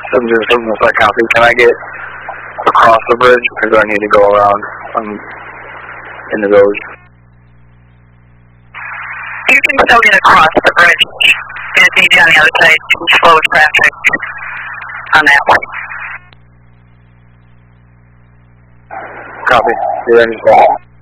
707 is like copy. Can I get across the bridge or do I need to go around in the village? You can still get across the bridge. It's easy on the other side to slow traffic on that way. Copy. You're ready to go.